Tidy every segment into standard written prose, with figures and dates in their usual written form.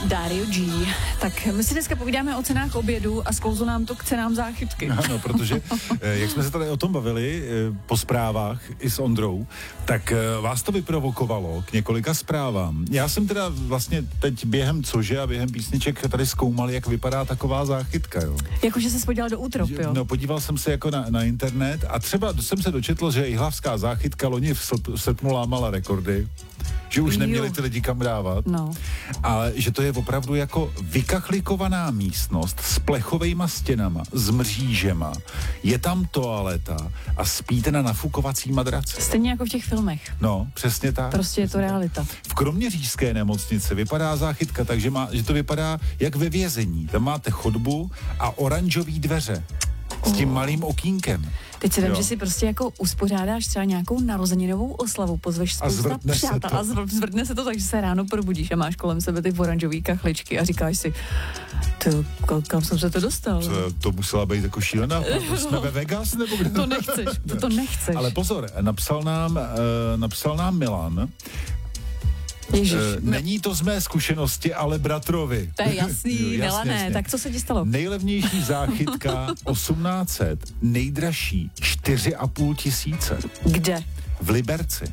Dario G. Tak my si dneska povídáme o cenách obědu a sklouzlo nám to k cenám záchytky. No, protože, jak jsme se tady o tom bavili po zprávách i s Ondrou, tak vás to vyprovokovalo k několika zprávám. Já jsem teda vlastně teď během cože a během písniček tady zkoumal, jak vypadá taková záchytka, jo. Jakože se podíval do útrop, jo? No, podíval jsem se jako na internet a třeba jsem se dočetl, že jihlavská záchytka loni v srpnu lámala rekordy, že už neměli ty lidi kam dávat, ale že to je opravdu jako vykachlikovaná místnost s plechovejma stěnama, s mřížema, je tam toaleta a spíte na nafukovací madraci. Stejně jako v těch filmech. No, přesně tak. Prostě je to realita. V Kroměřížské nemocnici vypadá záchytka, takže že to vypadá jak ve vězení. Tam máte chodbu a oranžový dveře s tím malým okýnkem. Teď si vím, že si prostě jako uspořádáš třeba nějakou narozeninovou oslavu, pozveš spousta přátel a zvrdne se to tak, že se ráno probudíš a máš kolem sebe ty oranžový kachličky a říkáš si, kam jsem se to dostal? To musela být jako šílená. Jsme ve Vegas nebo kde? To nechceš. Ale pozor, napsal nám Milan. Ježiš, není to z mé zkušenosti, ale bratrovi. To je jasný, Milané, tak co se ti stalo? Nejlevnější záchytka 1800, nejdražší 4,5 tisíce. Kde? V Liberci.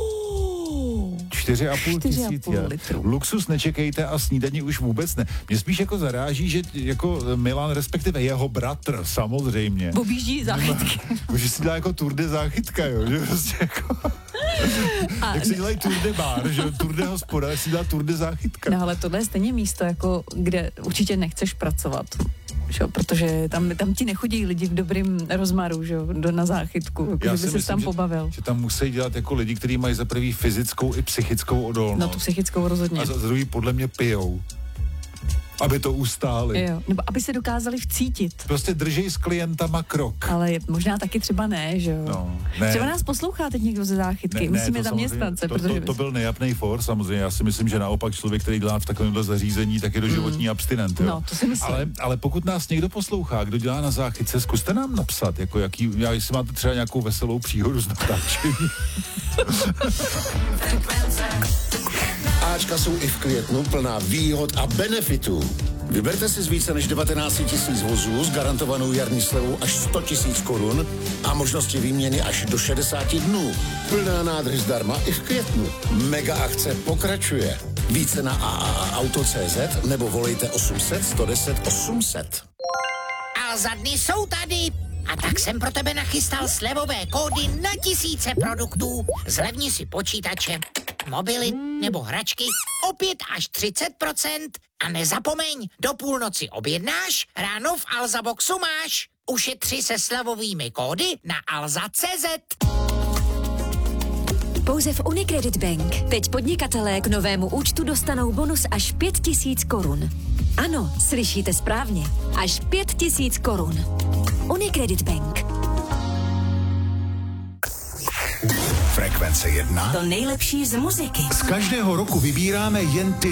4,5 tisíce. Luxus nečekejte a snídaní už vůbec ne. Mě spíš jako zaráží, že jako Milan, respektive jeho bratr, samozřejmě. Objíždí záchytky. Že si dělá jako Tour de záchytka, jo, že prostě jako... Jak se dělají Tour de bar, že Tour de hospoda, jak si dělá Tour de záchytka. No ale tohle je stejně místo, jako kde určitě nechceš pracovat. Že? Protože tam ti nechodí lidi v dobrým rozmaru, že? Na záchytku, jako, že by se tam pobavil. Že tam musí dělat jako lidi, kteří mají za prvý fyzickou i psychickou odolnost. No tu psychickou rozhodně. A za druhý podle mě pijou. Aby to ustáli. Jo, nebo aby se dokázali vcítit. Prostě držej s klientama krok. Ale možná taky třeba ne, že jo? No, ne. Třeba nás poslouchá teď někdo ze záchytky. Musíme zaměstnance, protože... To byl nejapnej for, samozřejmě. Já si myslím, že naopak člověk, který dělá v takovémhle zařízení, tak je doživotní abstinent. Jo? No, to si myslím. Ale pokud nás někdo poslouchá, kdo dělá na záchytce, zkuste nám napsat, jako jestli máte třeba nějakou veselou příhodu z natáčení. Ačka jsou i v květnu plná výhod a benefitů. Vyberte si z více než 19 000 vozů s garantovanou jarní slevou až 100 000 korun a možnosti výměny až do 60 dnů. Plná nádrž zdarma i v květnu. Mega akce pokračuje. Více na AAAauto.cz nebo volejte 800 110 800. A za dny jsou tady. A tak jsem pro tebe nachystal slevové kódy na tisíce produktů. Zlevni si počítače, mobily nebo hračky o 5 až 30%. A nezapomeň, do půlnoci objednáš, ráno v Alza Boxu máš. Ušetři se slevovými kódy na alza.cz. Pouze v Unicredit Bank teď podnikatelé k novému účtu dostanou bonus až 5 000 korun. Ano, slyšíte správně, až 5 000 korun. Unicredit Bank. Frekvence 1. To nejlepší z muziky. Z každého roku vybíráme jen ty